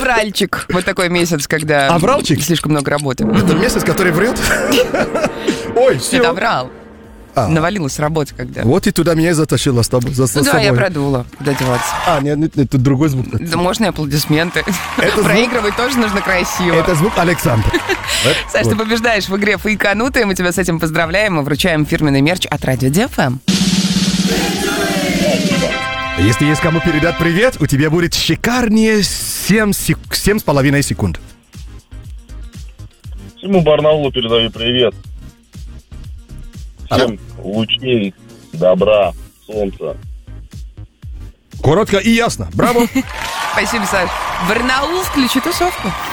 Авральчик. Вот такой месяц, когда Авральчик? Слишком много работы. Это месяц, который врет? Ой, все. Это аврал. Навалилась работа когда. Вот и туда меня и затащила с тобой. Да, я продула. Куда деваться? Нет, тут другой звук. Да можно и аплодисменты. Проигрывать тоже нужно красиво. Это звук Александра. Саш, ты побеждаешь в игре «Фейканутые». Мы тебя с этим поздравляем и вручаем фирменный мерч от Радио ДФМ. Если есть кому передать привет, у тебя будет шикарнее 7,5 секунд. Всему Барнаулу передаю привет. Всем лучей, добра, солнца. Коротко и ясно. Браво. Спасибо, Саш. Барнаул, включи тусовку.